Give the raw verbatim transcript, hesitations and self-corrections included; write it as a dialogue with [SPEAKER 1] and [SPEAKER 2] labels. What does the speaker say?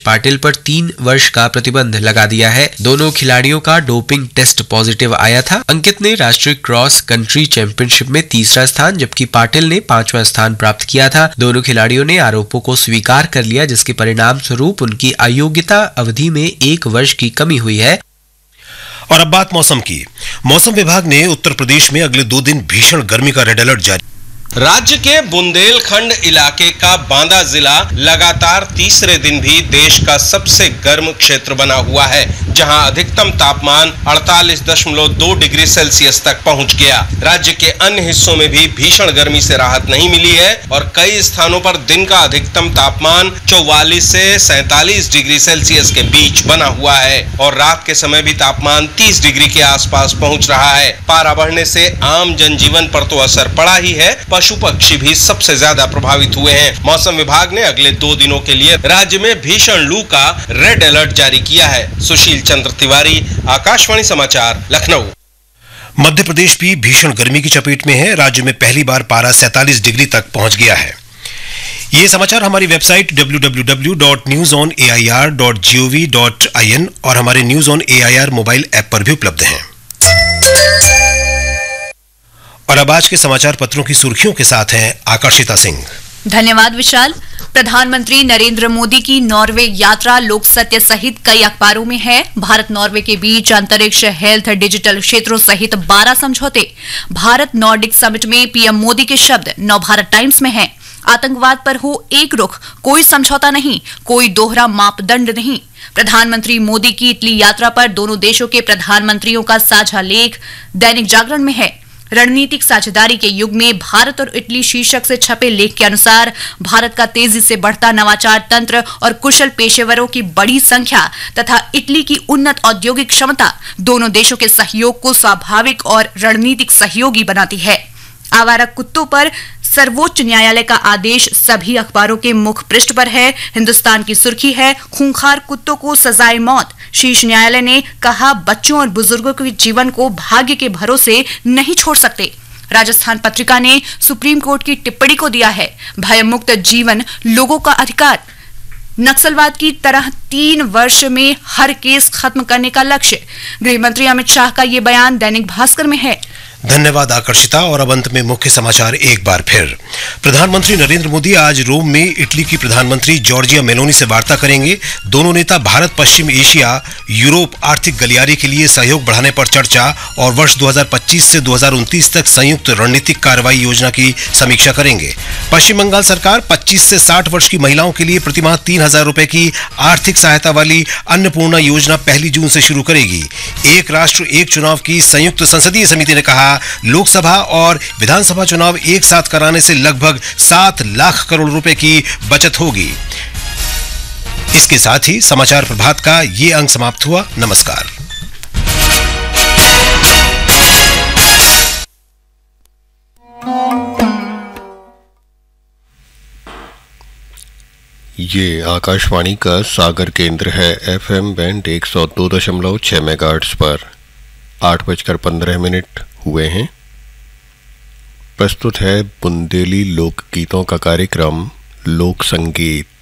[SPEAKER 1] पाटिल पर तीन वर्ष का प्रतिबंध लगा दिया है। दोनों खिलाड़ियों का डोपिंग टेस्ट पॉजिटिव आया था। अंकित ने राष्ट्रीय क्रॉस कंट्री चैंपियनशिप में तीसरा स्थान जबकि पाटिल ने पांचवा स्थान प्राप्त किया था। दोनों खिलाड़ियों ने आरोपों को स्वीकार कर लिया, जिसके परिणाम स्वरूप उनकी अयोग्यता अवधि में एक वर्ष की कमी हुई है।
[SPEAKER 2] और अब बात मौसम की। मौसम विभाग ने उत्तर प्रदेश में अगले दो दिन भीषण गर्मी का रेड अलर्ट जारी।
[SPEAKER 3] राज्य के बुंदेलखंड इलाके का बांदा जिला लगातार तीसरे दिन भी देश का सबसे गर्म क्षेत्र बना हुआ है, जहां अधिकतम तापमान अड़तालीस दशमलव दो डिग्री सेल्सियस तक पहुंच गया। राज्य के अन्य हिस्सों में भी भीषण गर्मी से राहत नहीं मिली है और कई स्थानों पर दिन का अधिकतम तापमान चौवालीस से सैतालीस डिग्री सेल्सियस के बीच बना हुआ है और रात के समय भी तापमान तीस डिग्री के आसपास पहुंच रहा है। पारा बढ़ने से आम जनजीवन पर तो असर पड़ा ही है, पशु पक्षी भी सबसे ज्यादा प्रभावित हुए हैं। मौसम विभाग ने अगले दो दिनों के लिए राज्य में भीषण लू का रेड अलर्ट जारी किया है। सुशील चंद्र तिवारी, आकाशवाणी समाचार, लखनऊ।
[SPEAKER 2] मध्य प्रदेश भी भीषण गर्मी की चपेट में है। राज्य में पहली बार पारा सैतालीस डिग्री तक पहुंच गया है। ये समाचार हमारी website W W W dot news on A I R dot G O V dot I N और हमारे news on A I R mobile app पर भी उपलब्ध हैं। और अब आज के समाचार पत्रों की सुर्खियों के साथ हैं आकर्षिता सिंह।
[SPEAKER 4] धन्यवाद विशाल। प्रधानमंत्री नरेंद्र मोदी की नॉर्वे यात्रा लोक सत्य सहित कई अखबारों में है। भारत नॉर्वे के बीच अंतरिक्ष, हेल्थ, डिजिटल क्षेत्रों सहित बारह समझौते। भारत नॉर्डिक समिट में पीएम मोदी के शब्द नवभारत टाइम्स में हैं। आतंकवाद पर हो एक रुख, कोई समझौता नहीं, कोई दोहरा मापदंड नहीं। प्रधानमंत्री मोदी की इटली यात्रा पर दोनों देशों के प्रधानमंत्रियों का साझा लेख दैनिक जागरण में है। रणनीतिक साझेदारी के युग में भारत और इटली शीर्षक से छपे लेख के अनुसार भारत का तेजी से बढ़ता नवाचार तंत्र और कुशल पेशेवरों की बड़ी संख्या तथा इटली की उन्नत औद्योगिक क्षमता दोनों देशों के सहयोग को स्वाभाविक और रणनीतिक सहयोगी बनाती है। आवारा कुत्तों पर सर्वोच्च न्यायालय का आदेश सभी अखबारों के मुख पृष्ठ पर है। हिंदुस्तान की सुर्खी है, खूंखार कुत्तों को सजाए मौत। शीर्ष न्यायालय ने कहा, बच्चों और बुजुर्गों के जीवन को भाग्य के भरोसे नहीं छोड़ सकते। राजस्थान पत्रिका ने सुप्रीम कोर्ट की टिप्पणी को दिया है, भयमुक्त जीवन लोगों का अधिकार। नक्सलवाद की तरह तीन वर्ष में हर केस खत्म करने का लक्ष्य। गृह मंत्री अमित शाह का ये बयान दैनिक भास्कर में है।
[SPEAKER 2] धन्यवाद आकर्षिता। और अब अंत में मुख्य समाचार एक बार फिर। प्रधानमंत्री नरेंद्र मोदी आज रोम में इटली की प्रधानमंत्री जॉर्जिया मेलोनी से वार्ता करेंगे। दोनों नेता भारत, पश्चिम एशिया, यूरोप आर्थिक गलियारे के लिए सहयोग बढ़ाने पर चर्चा और वर्ष दो हज़ार पच्चीस से दो हज़ार उनतीस तक संयुक्त रणनीतिक कार्रवाई योजना की समीक्षा करेंगे। पश्चिम बंगाल सरकार पच्चीस से साठ वर्ष की महिलाओं के लिए प्रतिमाह तीन हजार रुपए की आर्थिक सहायता वाली अन्नपूर्णा योजना पहली जून से शुरू करेगी। एक राष्ट्र एक चुनाव की संयुक्त संसदीय समिति ने कहा, लोकसभा और विधानसभा चुनाव एक साथ कराने से लगभग सात लाख करोड़ रुपए की बचत होगी। इसके साथ ही समाचार प्रभात का ये अंक समाप्त हुआ। नमस्कार।
[SPEAKER 5] ये आकाशवाणी का सागर केंद्र है। एफएम बैंड एक सौ दो दशमलव छह मेगाहर्ट्ज पर आठ बजकर पंद्रह मिनट हुए हैं। प्रस्तुत है बुंदेली लोक गीतों का कार्यक्रम लोक संगीत।